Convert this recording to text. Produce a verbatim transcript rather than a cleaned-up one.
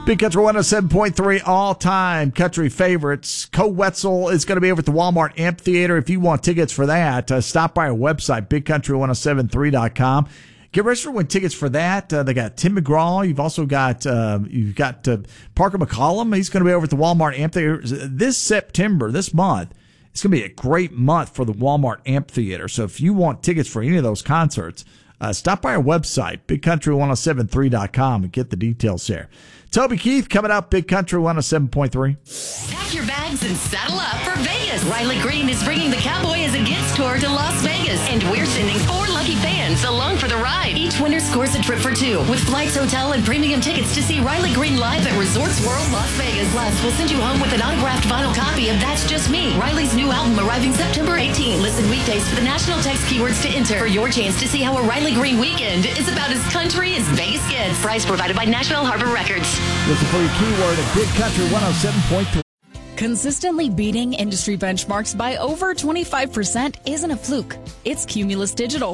Big Country one oh seven point three all-time country favorites. Co Wetzel is going to be over at the Walmart Amphitheater. If you want tickets for that, uh, stop by our website, big country ten seventy-three dot com. Get registered to win tickets for that. Uh, they got Tim McGraw. You've also got uh, you've got uh, Parker McCollum. He's going to be over at the Walmart Amphitheater this September, this month. It's going to be a great month for the Walmart Amphitheater. So if you want tickets for any of those concerts, uh, stop by our website, big country ten seventy-three dot com, and get the details there. Toby Keith coming up, Big Country one oh seven point three. Pack your bags and saddle up for Vegas. Riley Green is bringing the Cowboy as a Gets tour to Las Vegas, and we're sending four lucky fans along for the ride. Each winner scores a trip for two, with flights, hotel, and premium tickets to see Riley Green live at Resorts World Las Vegas. Plus, we'll send you home with an autographed vinyl copy of That's Just Me, Riley's new album arriving September eighteenth. Listen weekdays for the national text keywords to enter for your chance to see how a Riley Green weekend is about as country as Vegas gets. Prize provided by National Harbor Records. Listen for your keyword at Big Country one oh seven point three. Consistently beating industry benchmarks by over twenty-five percent isn't a fluke. It's Cumulus Digital.